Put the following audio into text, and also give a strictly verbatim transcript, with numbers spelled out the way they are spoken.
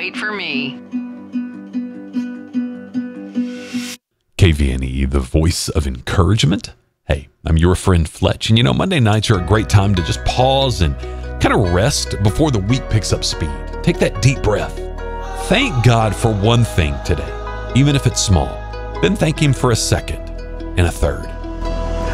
great for me. K V N E, the voice of encouragement. Hey, I'm your friend Fletch, and you know, Monday nights are a great time to just pause and kind of rest before the week picks up speed. Take that deep breath. Thank God for one thing today, even if it's small. Then thank Him for a second and a third.